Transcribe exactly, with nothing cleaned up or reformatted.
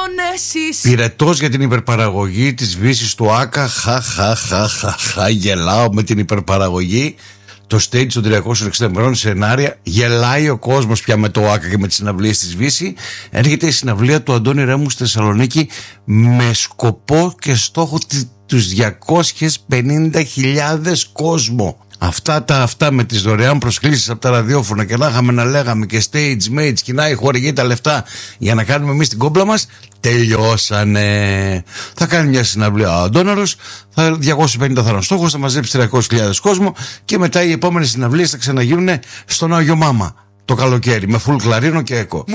εσείς. Πυρετός για την υπερπαραγωγή της βύσης του Άκα. Χα χα χα χα χα. Γελάω με την υπερπαραγωγή. Το stage των τριακόσιων εξήντα ημερών, σενάρια. Γελάει ο κόσμος πια με το Άκα και με τις συναυλίες της Βύση. Έρχεται η συναυλία του Αντώνη Ρέμου στη Θεσσαλονίκη με σκοπό και στόχο τους διακόσιες πενήντα χιλιάδες κόσμο. Αυτά τα αυτά με τις δωρεάν προσκλήσεις από τα ραδιόφωνα και να είχαμε να λέγαμε και stage mates, κοινάει χορηγεί τα λεφτά για να κάνουμε εμείς την κόμπλα μας, τελειώσανε. Θα κάνει μια συναυλία ο Αντώναρος, θα διακόσιοι πενήντα θα είναι ο στόχος, θα μαζέψει τριακόσιες χιλιάδες κόσμο και μετά οι επόμενες συναυλίες θα ξαναγίνουν στον Άγιο Μάμα το καλοκαίρι με φουλ κλαρίνο και εκο.